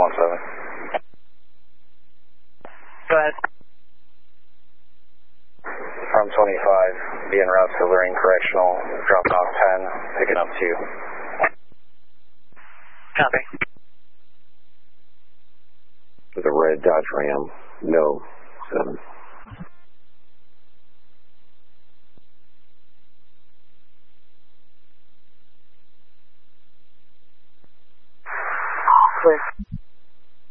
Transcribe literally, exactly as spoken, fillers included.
one seven. Go ahead. From twenty-five, be en route to Lorraine Correctional, dropping off ten, picking up two. Copy. With a red Dodge Ram, no, seven. Clear.